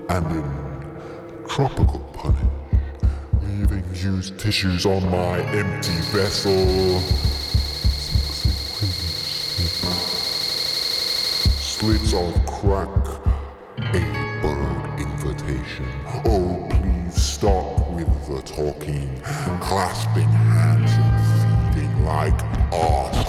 and in tropical punish, leaving used tissues on my empty vessel. Slits of crack, a bird invitation. Oh, please stop with the talking, clasping hands and feeding like arse.